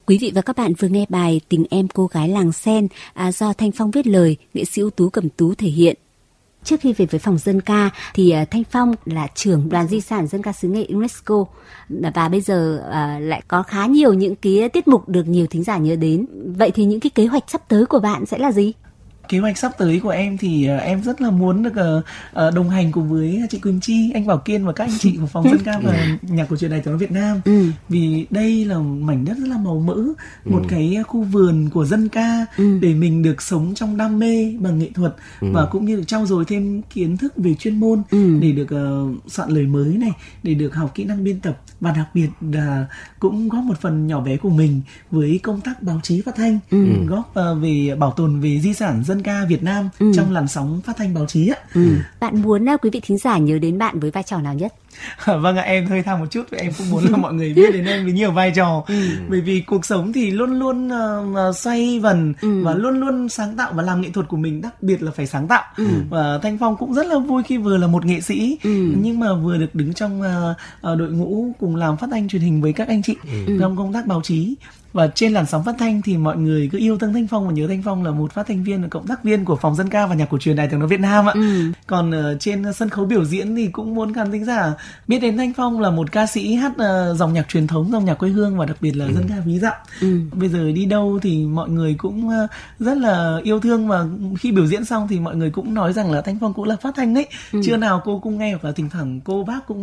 Quý vị và các bạn vừa nghe bài Tình em cô gái làng Sen do Thanh Phong viết lời, nghệ sĩ ưu tú Cẩm Tú thể hiện. Trước khi về với phòng dân ca thì Thanh Phong là trưởng đoàn di sản dân ca xứ Nghệ UNESCO và bây giờ lại có khá nhiều những cái tiết mục được nhiều thính giả nhớ đến. Vậy thì những cái kế hoạch sắp tới của bạn sẽ là gì? Kế hoạch sắp tới của em thì em rất là muốn được đồng hành cùng với chị Quỳnh Chi, anh Bảo Kiên và các anh chị của phòng dân ca và nhạc cổ truyền Đài Tiếng nói Việt Nam. Vì đây là mảnh đất rất là màu mỡ, một cái khu vườn của dân ca để mình được sống trong đam mê bằng nghệ thuật và cũng như được trau dồi thêm kiến thức về chuyên môn để được soạn lời mới này, để được học kỹ năng biên tập và đặc biệt là cũng góp một phần nhỏ bé của mình với công tác báo chí phát thanh, góp về bảo tồn về di sản dân ca Việt Nam trong làn sóng phát thanh báo chí ạ. Bạn muốn quý vị thính giả nhớ đến bạn với vai trò nào nhất? Vâng ạ, em hơi tham một chút, em cũng muốn là mọi người biết đến em với nhiều vai trò. Bởi vì cuộc sống thì luôn luôn xoay vần và luôn luôn sáng tạo, và làm nghệ thuật của mình đặc biệt là phải sáng tạo. Và Thanh Phong cũng rất là vui khi vừa là một nghệ sĩ nhưng mà vừa được đứng trong đội ngũ cùng làm phát thanh truyền hình với các anh chị trong công tác báo chí. Và trên làn sóng phát thanh thì mọi người cứ yêu thương Thanh Phong và nhớ Thanh Phong là một phát thanh viên, cộng tác viên của phòng dân ca và nhạc cổ truyền Đài Tiếng nói Việt Nam ạ. Còn trên sân khấu biểu diễn thì cũng muốn khán thính giả biết đến Thanh Phong là một ca sĩ hát dòng nhạc truyền thống, dòng nhạc quê hương và đặc biệt là dân ca ví dặm. Bây giờ đi đâu thì mọi người cũng rất là yêu thương, và khi biểu diễn xong thì mọi người cũng nói rằng là Thanh Phong cũng là phát thanh đấy. Chưa nào cô cũng nghe, hoặc là thỉnh thoảng cô bác cũng